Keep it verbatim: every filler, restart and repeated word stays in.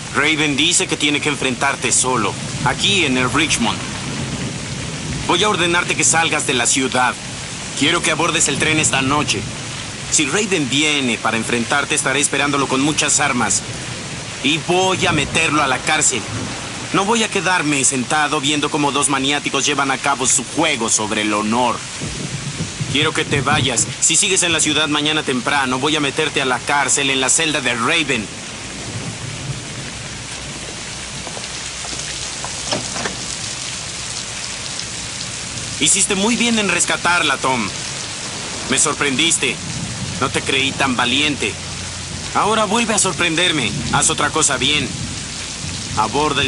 Raven dice que tiene que enfrentarte solo, aquí en el Richmond. Voy a ordenarte que salgas de la ciudad. Quiero que abordes el tren esta noche. Si Raven viene para enfrentarte, estaré esperándolo con muchas armas. Y voy a meterlo a la cárcel. No voy a quedarme sentado viendo cómo dos maniáticos llevan a cabo su juego sobre el honor. Quiero que te vayas. Si sigues en la ciudad mañana temprano, voy a meterte a la cárcel en la celda de Raven. Hiciste muy bien en rescatarla, Tom. Me sorprendiste. No te creí tan valiente. Ahora vuelve a sorprenderme. Haz otra cosa bien. Aborda el